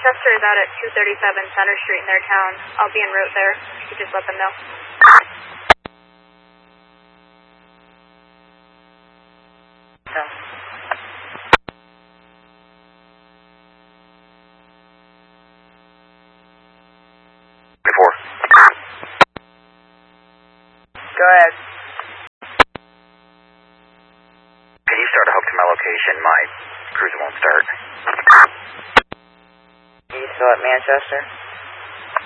Manchester is out at 237 Center Street in their town. I'll be en route there. You just let them know. So. Before. Go ahead. Can you start a hook to my location? My cruiser won't start. Are you still at Manchester?